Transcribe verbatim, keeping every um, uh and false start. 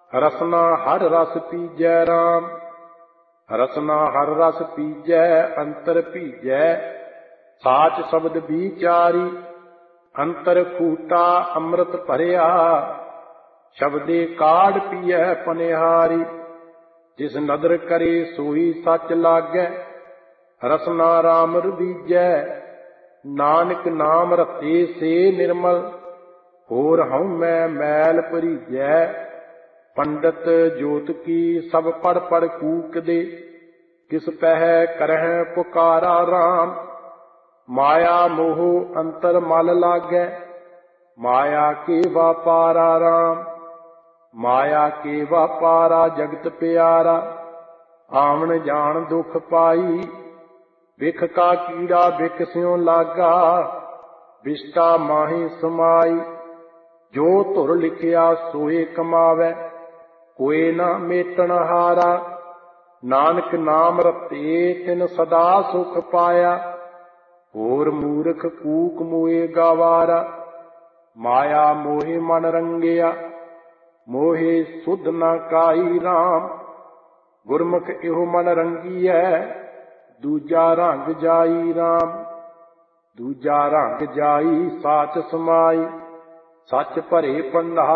ਰਸਨਾ ਹਰ ਰਸ ਪੀਜੈ ਰਾਮ। ਰਸਨਾ ਹਰ ਰਸ ਪੀਜੈ ਅੰਤਰ ਭੀਜੈ, ਸਾਚ ਸ਼ਬਦ ਵਿਚਾਰੀ। ਅੰਤਰ ਖੂਟਾ ਅੰਮ੍ਰਿਤ ਭਰਿਆ, ਸ਼ਬਦੇ ਕਾਢ ਪੀਐ ਪਨਿਹਾਰੀ। ਜਿਸ ਨਦਰ ਕਰੇ ਸੋਈ ਸੱਚ ਲਾਗੈ, ਰਸਨਾ ਰਾਮ ਰੁਦੀਜੈ। ਨਾਨਕ ਨਾਮ ਰਤੇ ਸੇ ਨਿਰਮਲ, ਹੋਰ ਹਉਮੈ ਮੈਲ ਭਰੀਜੈ। ਪੰਡਤ ਜੋਤ ਕੀ ਸਭ ਪੜ ਪੜ ਕੂਕਦੇ, ਕਿਸ ਪਹਿ ਕਰਹਿ ਪੁਕਾਰਾ ਰਾਮ। ਮਾਇਆ ਮੋਹ ਅੰਤਰ ਮਲ ਲਾਗੈ, ਮਾਇਆ ਕੇ ਵਾਪਾਰਾ ਰਾਮ। ਮਾਇਆ ਕੇ ਵਾਪਾਰਾ ਜਗਤ ਪਿਆਰਾ, ਆਵਣ ਜਾਣ ਦੁਖ ਪਾਈ। ਬਿਖ ਕਾ ਕੀੜਾ ਬਿਖ ਸਿਉ ਲਾਗਾ, ਬਿਸ਼ਟਾ ਮਾਹੀ ਸਮਾਈ। ਜੋ ਧੁਰ ਲਿਖਿਆ ਸੋਏ ਕਮਾਵੈ, ਕੋਇ ਨਾ ਮੇਟਣ ਹਾਰਾ। ਨਾਨਕ ਨਾਮ ਰਤੇ ਤਿਨ ਸਦਾ ਸੁਖ ਪਾਇਆ, ਹੋਰ ਮੂਰਖ ਕੂਕ ਮੋਏ ਗਾਵਾਰਾ। ਮਾਇਆ ਮੋਹਿ ਮਨ ਰੰਗਿਆ, ਮੋਹਿ ਸੁਧ ਨਾ ਕਾਈ ਰਾਮ। ਗੁਰਮੁਖ ਇਹੋ ਮਨ ਰੰਗੀਐ, ਦੂਜਾ ਰੰਗ ਜਾਈ ਰਾਮ। ਦੂਜਾ ਰੰਗ ਜਾਈ ਸਾਚ ਸਮਾਈ, ਸੱਚ ਭਰੇ ਭੰਡਾਰ।